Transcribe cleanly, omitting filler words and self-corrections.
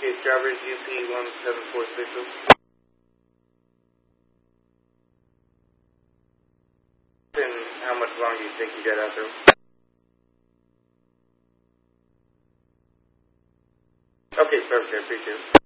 case drivers UP17460. And how much longer do you think you got out there? Okay, perfect. I appreciate it.